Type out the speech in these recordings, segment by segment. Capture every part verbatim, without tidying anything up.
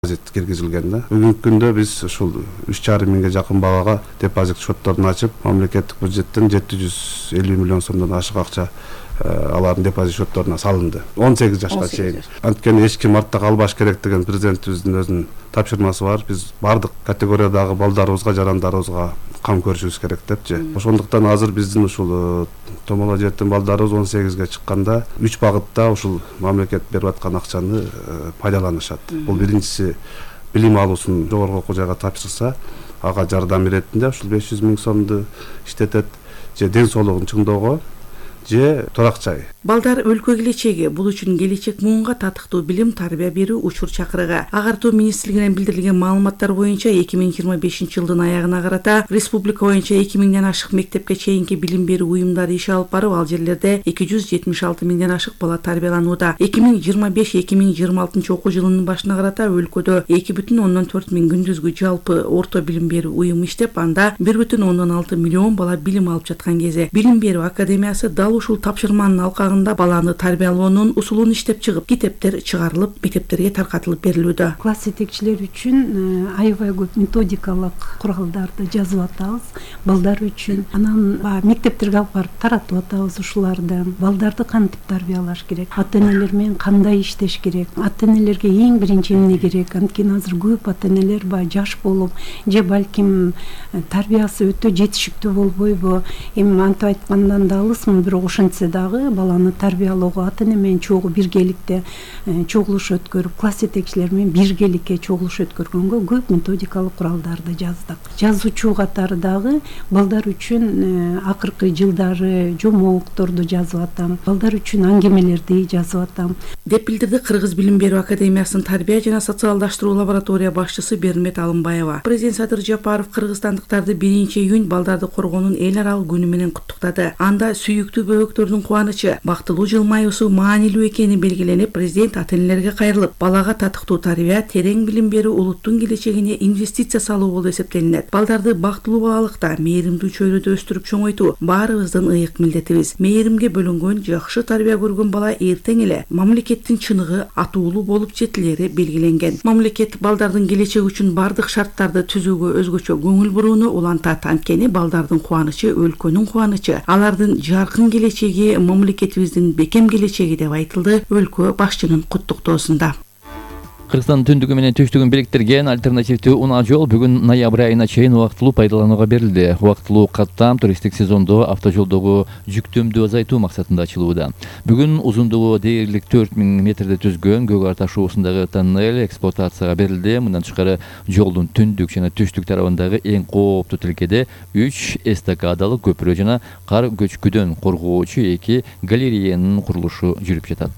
депозит киргизилген да. Бүгүнкү күндө биз ушул үч жарым миңге жакын балага депозит счетторун ачып, мамлекеттик бюджеттен жети жүз элүү миллион сомдон ашык акча алардын депозит счетторуна салынды. он сегиз жашка чейин. Анткени эч ким артта калбаш керек деген президентибиздин өзүнүн тапшырмасы бар. Биз бардык категориядагы балдарыбызга, жарандарыбызга кам көрүшүбүз керек депчи. Ошондуктан азыр биздин ушул томоло жетим балдарыбыз он сегизге чыкканда үч багытта ушул мамлекет берип аткан акчаны пайдаланышат. Бул биринчиси билим алуусун жогорку окуу жайга тапшырса, ага жардам иретинде ушул беш жүз миң сомду иштетет, же ден соолугун чыңдоого, же турак жай. Балдар өлкө келечеги, бул үчүн келечек муунга татыктуу билим тарбия берүү учур чакырыгы. Агартуу министрлигинен билдирилген маалыматтар боюнча эки миң жыйырма бешинчи жылдын аягына карата республика боюнча эки миңден ашык мектепке чейинки билим берүү уюмдары иш алып барып, ал жерлерде эки жүз жетимиш алты миңден ашык бала тарбияланууда. эки миң жыйырма беш эки миң жыйырма алтынчы окуу жылынын башына карата өлкөдө эки бүтүн ондон төрт миң күндүзгү жалпы орто билим берүү уюму иштеп, анда бир бүтүн ондон алты миллион бала билим алып жаткан кезде билим берүү академиясы дал ушул тапшырманын алкагында баланы тарбиялоонун усулун иштеп чыгып, китептер чыгарылып, мектептерге таркатылып берилүүдө. Класс жетекчилер үчүн аябай көп методикалык куралдарды жазып атабыз балдар үчүн. Анан мектептерге алып барып таратып атабыз ушуларды. Балдарды кантип тарбиялаш керек, ата-энелер менен кандай иштеш керек, ата-энелерге эң биринчи эмне керек. Анткени азыр көп ата-энелер баягы жаш болуп, же балким тарбиясы өтө жетишиктүү болбойбу. Эми антип айткандан да алысмын, бирок ошентсе дагы баланы тарбиялоого ата-эне менен чогуу биргеликте чогулуш өткөрүп, класс жетекчилер менен биргеликке чогулуш өткөргөнгө көп методикалык куралдарды жаздык. Жазуучу катары дагы балдар үчүн акыркы жылдары жомокторду жазып атам, балдар үчүн аңгемелерди жазып атам, деп билдирди Кыргыз билим берүү академиясынын тарбия жана социалдаштыруу лаборатория башчысы Бермет Алымбаева. Президент Садыр Жапаров кыргызстандыктарды биринчи июнь балдарды коргоонун эл аралык күнү менен куттуктады. Анда сүйүктүү бөбөктөрдүн кубанычы, бактылуу жылмаюусу маанилүү экени белгиленип, президент ата-энелерге кайрылып, балага татыктуу тарбия, терең билим берүү улуттун келечегине инвестиция салуу болуп эсептелинет. Балдарды бактылуу балалыкта, мээримдүү чөйрөдө өстүрүп чоңойтуу баарыбыздын ыйык милдетибиз. Мээримге бөлөнгөн, жакшы тарбия көргөн бала эртең эле мамлекеттин чыныгы, атуулуу болуп жетилери белгиленген. Мамлекет балдардын келечеги үчүн бардык шарттарды түзүүгө өзгөчө көңүл бурууну улантат. Анткени балдардын кубанычы өлкөнүн кубанычы, алардын жаркын келечеги мамлекетибиздин бекем келечеги деп айтылды өлкө башчынын куттуктоосунда. Кыргызстандын түндүгү менен түштүгүн бириктирген альтернативдүү унаа жол бүгүн ноябрь айына чейин убактылуу пайдаланууга берилди. Убактылуу каттам туристтик сезондо автожолдогу жүктөмдү азайтуу максатында ачылууда. Бүгүн узундугу дээрлик төрт миң метрди түзгөн Көк Ар ташуусундагы тоннель эксплуатацияга берилди. Мындан тышкары жолдун түндүк жана түштүк тарабындагы эң кооптуу тилкеде үч эстакадалык көпүрө жана кар көчкүдөн коргоочу эки галереянын курулушу жүрүп жатат.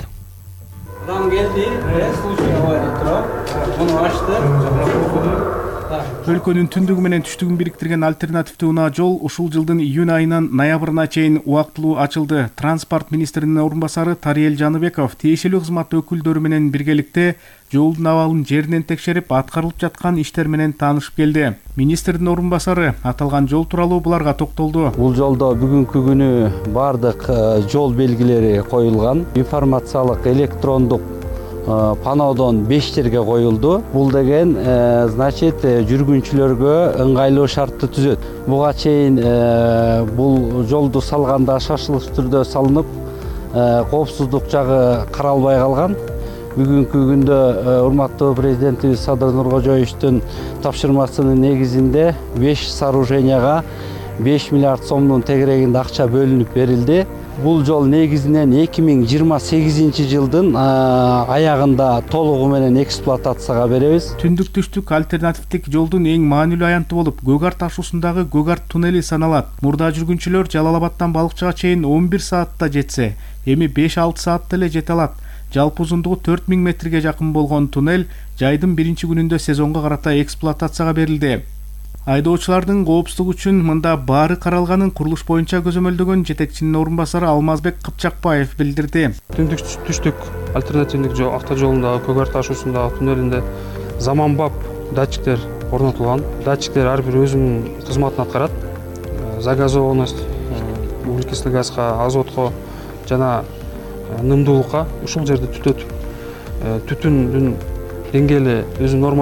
Адам келди, случай авария турап, муну ачты. Өлкөнүн түндүгү менен түштүгүн бириктирген альтернативдүү унаа жол ушул жылдын июнь айынан ноябрына чейин убактылуу ачылды. Транспорт министринин орун басары Тариел Жаныбеков тиешелүү кызмат өкүлдөрү менен биргеликте жолдун абалын жеринен текшерип, аткарылып жаткан иштер менен таанышып келди. Министрдин орун басары аталган жол тууралуу буларга токтолду. Бул жолдо бүгүнкү күнү бардык жол белгилери коюлган. Информациялык электрондук панодон беш жерге коюлду. Бул деген значит жүргүнчүлөргө ыңгайлуу шартты түзөт. Буга чейин бул жолду салганда шашылыш түрдө салынып, коопсуздук жагы каралбай калган. Бүгүнкү күндө урматтуу президентибиз Садыр Нуркожоевичтин тапшырмасынын негизинде беш сооруженияга беш миллиард сомдун тегерегинде акча бөлүнүп берилди. Бул жол негизинен эки миң жыйырма сегизинчи жылдын аягында толугу менен эксплуатацияга беребиз. Түндүк түштүк альтернативдик жолдун эң маанилүү аянты болуп, Көк Ар ташуусундагы Көк Ар туннели саналат. Мурда жүргүнчүлөр Жалал Абадтан Балыкчыга чейин он бир саатта жетсе, эми беш алты саатта эле жете алат. Жалпы узундугу төрт миң метрге жакын болгон туннель жайдын биринчи күнүндө сезонго карата эксплуатацияга берилди. Айдоочулардын коопсуздугу үчүн мында баары каралганын курулуш боюнча көзөмөлдөгөн жетекчинин орун басары Алмазбек Кыпчакбаев билдирди. Түндүк түштүк альтернативдик жол автожолундагы Көк Ар ташуусундагы туннелинде заманбап датчиктер орнотулган. Датчиктер ар бир өзүнүн кызматын аткарат. Загазованность, углекислый газга, азотко жана нымдуулукка ушул жерде түтөт. Түтүндүн деңгээли өзүнүн норма